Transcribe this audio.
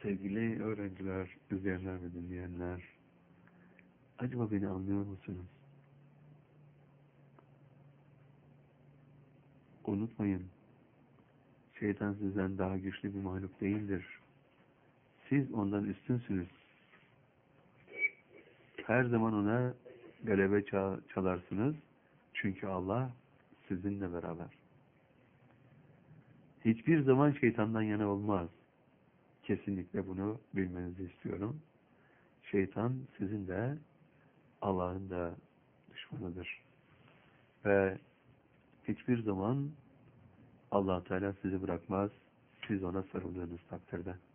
Sevgili öğrenciler, izleyenler ve dinleyenler, acaba beni anlıyor musunuz? Unutmayın, şeytan sizden daha güçlü bir mahluk değildir. Siz ondan üstünsünüz. Her zaman ona galebe çalarsınız. Çünkü Allah sizinle beraber. Hiçbir zaman şeytandan yana olmaz. Kesinlikle bunu bilmenizi istiyorum. Şeytan sizin de Allah'ın da düşmanıdır. Ve hiçbir zaman Allah Teala sizi bırakmaz, siz ona sarıldığınız takdirde.